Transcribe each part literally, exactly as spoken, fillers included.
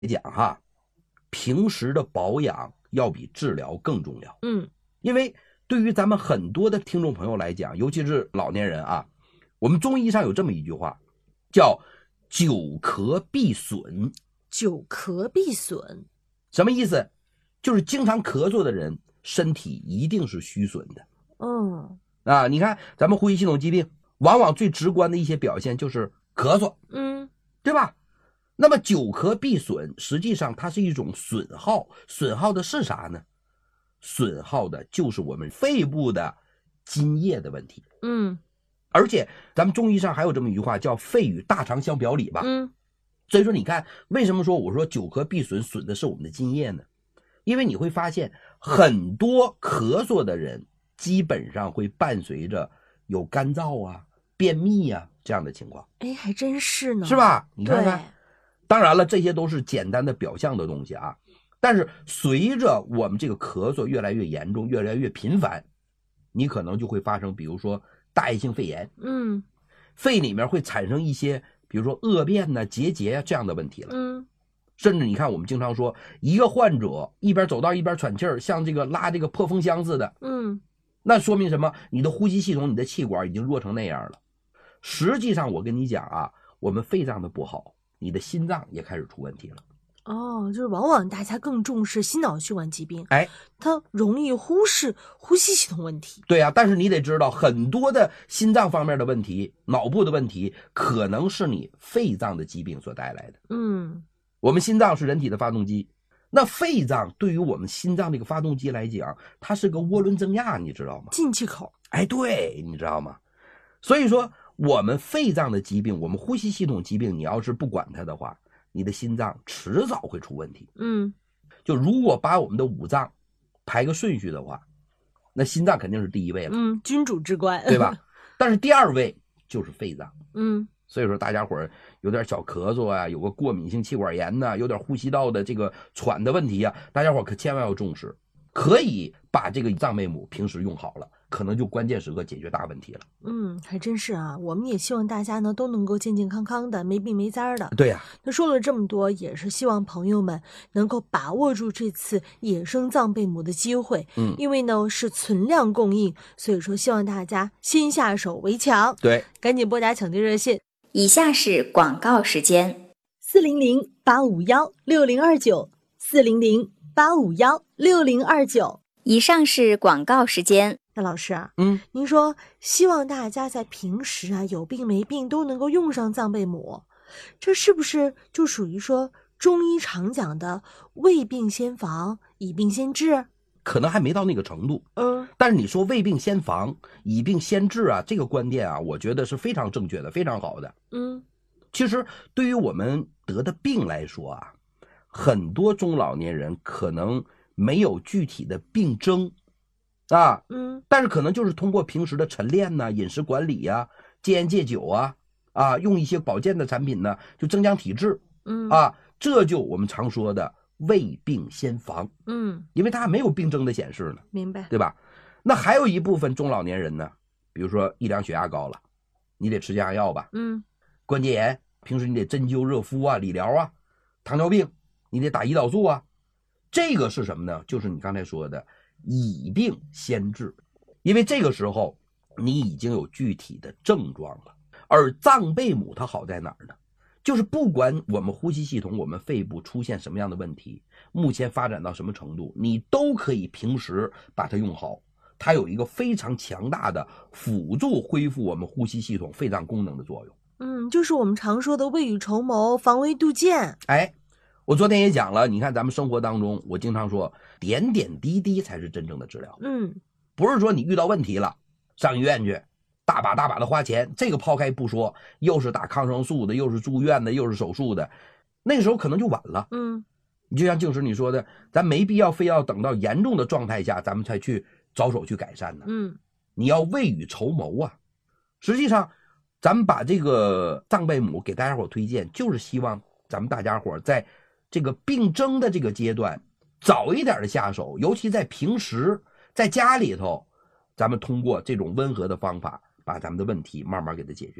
讲哈，平时的保养要比治疗更重要。 嗯， 因为对于咱们很多的听众朋友来讲，尤其是老年人啊，我们中医上有这么一句话，叫久咳必损。 久咳必损什么意思？就是经常咳嗽的人，身体一定是虚损的。 嗯啊，你看咱们呼吸系统疾病，往往最直观的一些表现就是咳嗽， 嗯， 对吧？那么久咳必损，实际上它是一种损耗，损耗的是啥呢？损耗的就是我们肺部的津液的问题。 嗯， 而且咱们中医上还有这么一句话，叫肺与大肠相表里吧。 嗯， 所以说你看，为什么说我说久咳必损，损的是我们的津液呢？因为你会发现很多咳嗽的人基本上会伴随着有干燥啊、便秘啊这样的情况。 哎，还真是呢， 是吧？你看看， 对， 当然了，这些都是简单的表象的东西啊。但是随着我们这个咳嗽越来越严重，越来越频繁，你可能就会发生，比如说大叶性肺炎， 嗯肺里面会产生一些，比如说恶变呐、结节啊这样的问题了。 嗯， 甚至你看，我们经常说，一个患者一边走道一边喘气儿，像这个拉这个破风箱似的， 嗯， 那说明什么？你的呼吸系统、你的气管已经弱成那样了。实际上，我跟你讲啊，我们肺脏的不好，你的心脏也开始出问题了。 哦，就是往往大家更重视心脑血管疾病， 哎， 它容易忽视呼吸系统问题。 对啊，但是你得知道，很多的心脏方面的问题、脑部的问题，可能是你肺脏的疾病所带来的。 嗯， 我们心脏是人体的发动机，那肺脏对于我们心脏这个发动机来讲，它是个涡轮增压，你知道吗？ 进气口。 哎，对，你知道吗？所以说，我们肺脏的疾病，我们呼吸系统疾病，你要是不管它的话，你的心脏迟早会出问题。 嗯， 就如果把我们的五脏排个顺序的话，那心脏肯定是第一位了， 嗯，君主之官， 对吧？但是第二位就是肺脏。 嗯， 所以说大家伙儿有点小咳嗽啊，有个过敏性气管炎呐、啊，有点呼吸道的这个喘的问题啊，大家伙儿可千万要重视。可以把这个藏贝母平时用好了，可能就关键时刻解决大问题了。 嗯，还真是啊，我们也希望大家呢都能够健健康康的，没病没灾的。 对呀、啊， 那说了这么多，也是希望朋友们能够把握住这次野生藏贝母的机会。 嗯， 因为呢是存量供应，所以说希望大家先下手为强。 对， 赶紧拨打抢订热线。 以下是广告时间： 四零零八五幺六零二九，四零零八五幺六零二九。 以上是广告时间。 那老师啊， 嗯， 您说希望大家在平时啊有病没病都能够用上藏贝母，这是不是就属于说中医常讲的未病先防，以病先治？ 可能还没到那个程度。 嗯， 但是你说未病先防，以病先治啊，这个观点啊，我觉得是非常正确的，非常好的。 嗯， 其实对于我们得的病来说啊，很多中老年人可能没有具体的病征啊， 嗯， 但是可能就是通过平时的晨练呐、饮食管理呀、啊、戒烟戒酒啊，啊，用一些保健的产品呢，就增强体质， 嗯， 啊，这就我们常说的未病先防， 嗯， 因为它还没有病征的显示呢， 明白， 对吧？那还有一部分中老年人呢，比如说一量血压高了，你得吃降压药吧， 嗯， 关节炎，平时你得针灸热敷啊、理疗啊，糖尿病你得打胰岛素啊，这个是什么呢？就是你刚才说的以病先治，因为这个时候你已经有具体的症状了。而藏贝母它好在哪儿呢？就是不管我们呼吸系统、我们肺部出现什么样的问题，目前发展到什么程度，你都可以平时把它用好。它有一个非常强大的辅助恢复我们呼吸系统、肺脏功能的作用。 嗯，就是我们常说的未雨绸缪、防微杜渐。 哎，我昨天也讲了，你看咱们生活当中，我经常说点点滴滴才是真正的治疗。 嗯， 不是说你遇到问题了上医院去大把大把的花钱，这个抛开不说，又是打抗生素的，又是住院的，又是手术的，那个时候可能就晚了。 嗯， 你就像静时你说的，咱没必要非要等到严重的状态下咱们才去着手去改善呢。 嗯， 你要未雨绸缪啊。实际上咱们把这个藏贝母给大家伙推荐，就是希望咱们大家伙在这个病症的这个阶段早一点的下手，尤其在平时在家里头，咱们通过这种温和的方法把咱们的问题慢慢给它解决掉。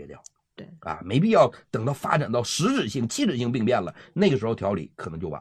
对啊，没必要等到发展到实质性、器质性病变了，那个时候调理可能就晚。